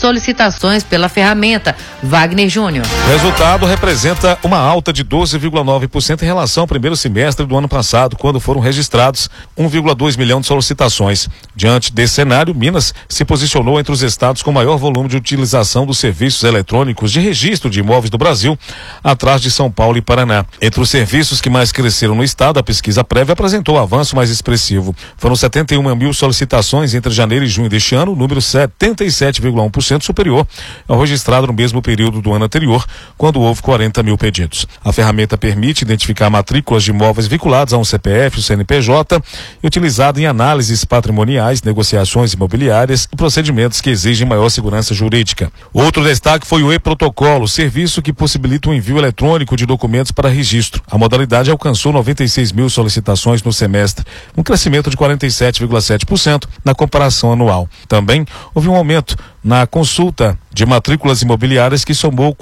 solicitações pela ferramenta. Wagner Júnior. O resultado representa uma alta de 12,9% em relação ao primeiro semestre do ano passado, quando foram registrados 1,2 milhão de solicitações. Diante desse cenário, Minas se posicionou entre os estados com maior volume de utilização dos serviços eletrônicos de registro de imóveis do Brasil, atrás de São Paulo e Paraná. Entre os serviços que mais cresceram no estado, a pesquisa prévia apresentou um avanço mais expressivo. Foram 71 mil solicitações entre janeiro e junho deste ano, número 77,1% superior ao registrado no mesmo período do ano anterior, quando houve 40 mil pedidos. A ferramenta permite identificar matrículas de imóveis vinculados a um CPF, o CNPJ, e utilizada em análises patrimoniais, negociações imobiliárias e procedimentos que exigem maior segurança jurídica. Outro destaque foi o e-protocolo, serviço que possibilita o envio eletrônico de documentos para registro. A modalidade alcançou 96 mil solicitações no semestre, um crescimento de 47,7% na comparação anual. Também houve um aumento na consulta de matrículas imobiliárias, que somou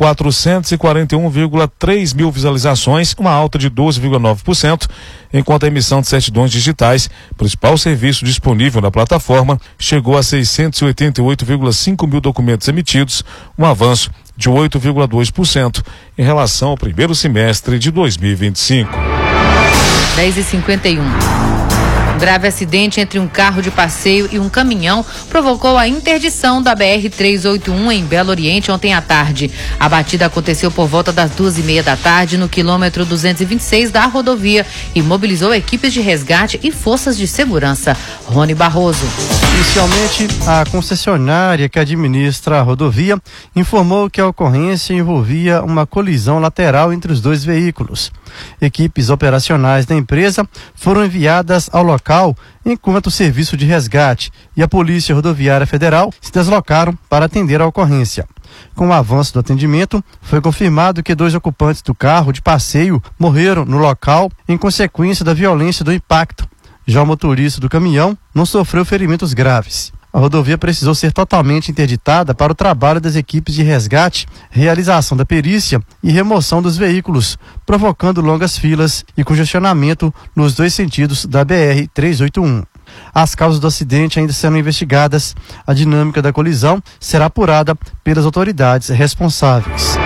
441,3 mil visualizações, uma alta de 12,9%, enquanto a emissão de certidões digitais, principal serviço disponível na plataforma, chegou a 688,5 mil documentos emitidos, um avanço de 8,2% em relação ao primeiro semestre de 2025. 10h51. Um grave acidente entre um carro de passeio e um caminhão provocou a interdição da BR-381 em Belo Oriente ontem à tarde. A batida aconteceu por volta das 2h30 da tarde no quilômetro 226 da rodovia e mobilizou equipes de resgate e forças de segurança. Rony Barroso. Inicialmente, a concessionária que administra a rodovia informou que a ocorrência envolvia uma colisão lateral entre os dois veículos. Equipes operacionais da empresa foram enviadas ao local, enquanto o Serviço de Resgate e a Polícia Rodoviária Federal se deslocaram para atender a ocorrência. Com o avanço do atendimento, foi confirmado que 2 ocupantes do carro de passeio morreram no local em consequência da violência do impacto. Já o motorista do caminhão não sofreu ferimentos graves. A rodovia precisou ser totalmente interditada para o trabalho das equipes de resgate, realização da perícia e remoção dos veículos, provocando longas filas e congestionamento nos dois sentidos da BR-381. As causas do acidente ainda serão investigadas. A dinâmica da colisão será apurada pelas autoridades responsáveis.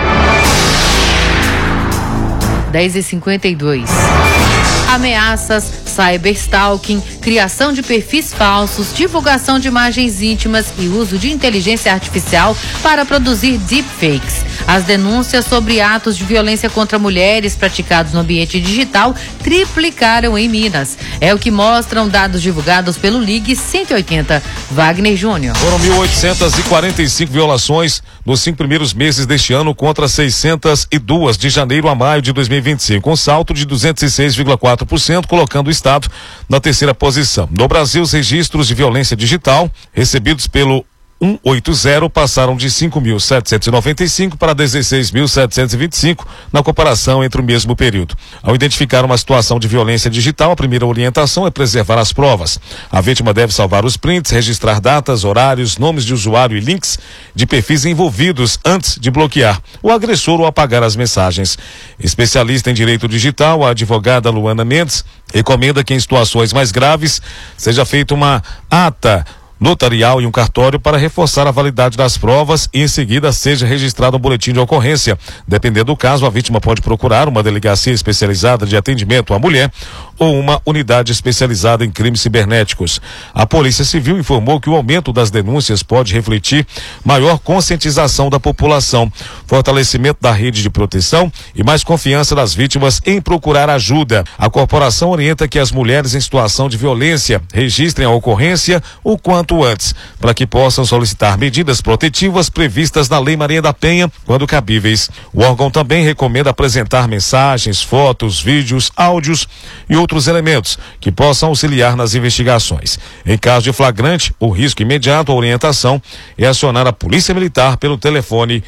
10h52. Ameaças, cyberstalking, criação de perfis falsos, divulgação de imagens íntimas e uso de inteligência artificial para produzir deepfakes. As denúncias sobre atos de violência contra mulheres praticados no ambiente digital triplicaram em Minas. É o que mostram dados divulgados pelo Ligue 180. Wagner Júnior. Foram 1.845 violações nos 5 primeiros meses deste ano, contra 602 de janeiro a maio de 2025, um salto de 206,4%, colocando o estado na terceira posição. No Brasil, os registros de violência digital recebidos pelo 180 passaram de 5.795 para 16.725 na comparação entre o mesmo período. Ao identificar uma situação de violência digital, a primeira orientação é preservar as provas. A vítima deve salvar os prints, registrar datas, horários, nomes de usuário e links de perfis envolvidos antes de bloquear o agressor ou apagar as mensagens. Especialista em direito digital, a advogada Luana Mendes recomenda que em situações mais graves seja feita uma ata notarial e um cartório para reforçar a validade das provas e em seguida seja registrado um boletim de ocorrência. Dependendo do caso, a vítima pode procurar uma delegacia especializada de atendimento à mulher ou uma unidade especializada em crimes cibernéticos. A Polícia Civil informou que o aumento das denúncias pode refletir maior conscientização da população, fortalecimento da rede de proteção e mais confiança das vítimas em procurar ajuda. A corporação orienta que as mulheres em situação de violência registrem a ocorrência o quanto antes, para que possam solicitar medidas protetivas previstas na Lei Maria da Penha, quando cabíveis. O órgão também recomenda apresentar mensagens, fotos, vídeos, áudios e outros elementos que possam auxiliar nas investigações. Em caso de flagrante, o risco imediato, a orientação é acionar a Polícia Militar pelo telefone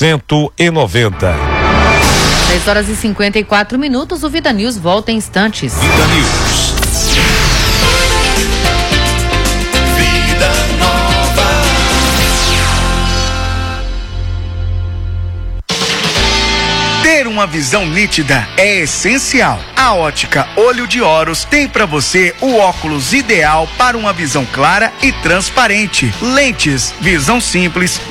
190. 10h54, o Vida News volta em instantes. Vida News. Ter uma visão nítida é essencial. A Ótica Olho de Horus tem para você o óculos ideal para uma visão clara e transparente. Lentes, visão simples,